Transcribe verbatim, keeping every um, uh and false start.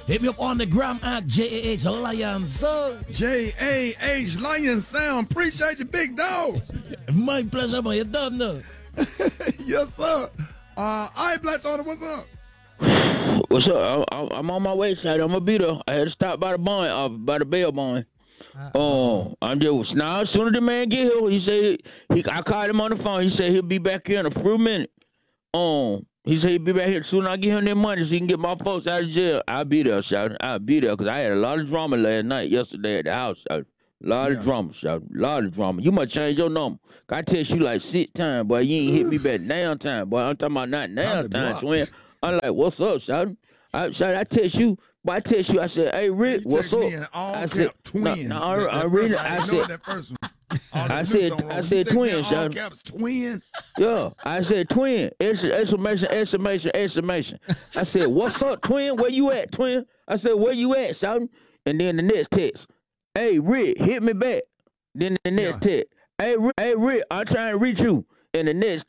Hit me up on the gram at J A H Lion Sound. J A H Lion Sound. Appreciate you, big dog. My pleasure, man. You done now. Yes, sir. Uh, I Black Tony, what's up? What's up? I, I, I'm on my way, side. I'm gonna be there. I had to stop by the barn, uh, by the bail barn. Oh, I'm just now. As soon as the man get here, he said he. I called him on the phone. He said he'll be back here in a few minutes. Um, he said he'll be back here as soon as I get him that money so he can get my folks out of jail. I'll be there, shout. I'll be there because I had a lot of drama last night, yesterday at the house, shout. A lot yeah. of drama, shout. A lot of drama. You must change your number. I text you like six times, boy. You ain't hit me back now time, boy. I'm talking about not now time, twin. I'm like, what's up, shout? I shout. I text you. But I text you, I said, hey, Rick, you what's up? Me in all I said, twin. No, no, I, I, I really, I said, that first one. I said, I said twin, all caps, twin. Yeah, I said twin. Exclamation, exclamation, exclamation. I said, what's up, twin? Where you at, twin? I said, where you at, shout? And then the next text, hey, Rick, hit me back. Then the next yeah. text, hey, Rick, hey, Rick, I'm trying to reach you. And the next